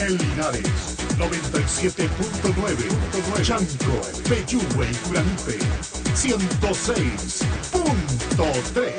El Linares, 97.9. Chanco, Peyúgue y Curanipe, 106.3.